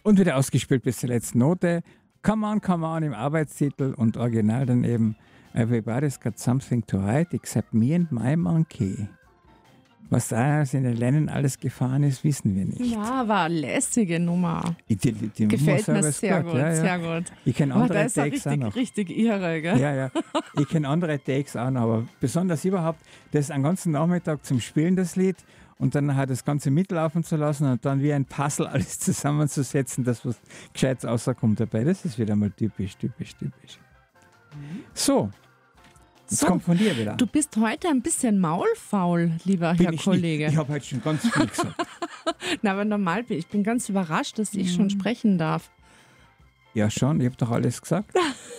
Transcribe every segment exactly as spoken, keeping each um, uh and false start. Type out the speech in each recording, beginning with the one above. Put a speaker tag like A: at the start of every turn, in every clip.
A: Und wieder ausgespielt bis zur letzten Note. Come on, come on im Arbeitstitel und original dann eben Everybody's got something to hide except me and my monkey. Was da in den Lennon alles gefahren ist, wissen wir nicht.
B: Ja, war eine lässige Nummer.
A: Die, die, die
B: Gefällt
A: Nummer
B: mir sehr
A: gut,
B: gut,
A: ja, ja.
B: sehr gut.
A: Ich kenne
B: Aber
A: andere
B: da ist er
A: Takes auch
B: richtig,
A: noch.
B: richtig irre, gell?
A: Ja, ja. Ich kenne andere Takes auch noch, aber besonders überhaupt, das einen ganzen Nachmittag zum Spielen, das Lied, und dann halt das Ganze mitlaufen zu lassen und dann wie ein Puzzle alles zusammenzusetzen, dass was Gescheites rauskommt dabei. Das ist wieder mal typisch, typisch, typisch. So, jetzt
B: So,
A: kommt von dir wieder.
B: Du bist heute ein bisschen maulfaul, lieber
A: Bin
B: Herr
A: ich
B: Kollege.
A: Nicht. Ich habe heute schon ganz viel gesagt.
B: Na, aber normal bin ich. Ich bin ganz überrascht, dass ich schon sprechen darf.
A: Ja schon, ich habe doch alles gesagt.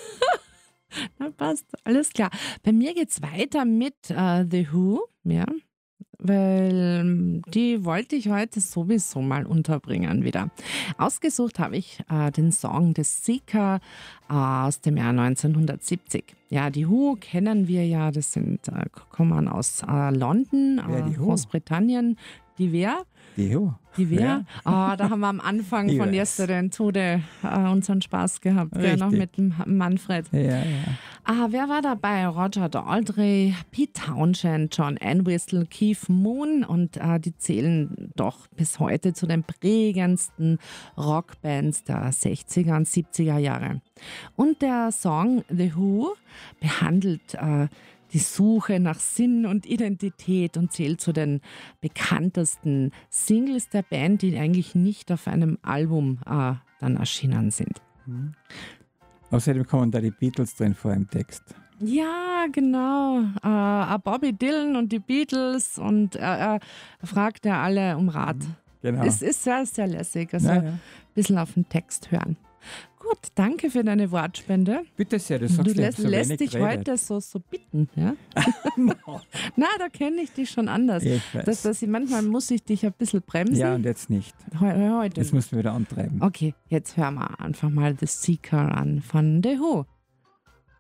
B: Na, passt, alles klar. Bei mir geht's weiter mit äh, The Who, ja, weil ähm, die wollte ich heute sowieso mal unterbringen wieder. Ausgesucht habe ich äh, den Song The Seeker äh, aus dem Jahr neunzehnhundertsiebzig. Ja, die Who kennen wir ja, das sind, äh, kommen aus äh, London,
A: Wer die
B: äh,
A: Who?
B: Großbritannien. Die wer?
A: Die Who.
B: Die wer?
A: Ja.
B: Ah, da haben wir am Anfang
A: Ich
B: von
A: weiß.
B: Yesterday and Today äh, unseren Spaß gehabt, gell, noch
A: Richtig.
B: mit dem Manfred.
A: Ja, ja.
B: Ah, wer war dabei? Roger Daltrey, Pete Townshend, John Entwistle, Keith Moon und äh, die zählen doch bis heute zu den prägendsten Rockbands der sechziger und siebziger Jahre. Und der Song The Who behandelt äh, die Suche nach Sinn und Identität und zählt zu den bekanntesten Singles der Band, die eigentlich nicht auf einem Album äh, dann erschienen sind.
A: Außerdem kommen da die Beatles drin vor im Text.
B: Ja, genau. Äh, Bobby Dylan und die Beatles und er, er fragt ja alle um Rat.
A: Genau.
B: Es ist sehr, sehr lässig. Also
A: Ja,
B: ein
A: ja.
B: bisschen auf den Text hören. Gut, danke für deine Wortspende.
A: Bitte sehr, du
B: Du
A: sagst ja
B: lässt,
A: so
B: lässt
A: wenig
B: dich
A: geredet.
B: heute so, so bitten, ja? Na, da kenne ich dich schon anders.
A: Ich weiß.
B: Das, das, manchmal muss ich dich ein bisschen bremsen.
A: Ja, und jetzt nicht.
B: Heu- heute.
A: Jetzt müssen wir wieder antreiben.
B: Okay, jetzt hören wir einfach mal The Seeker an von The Who.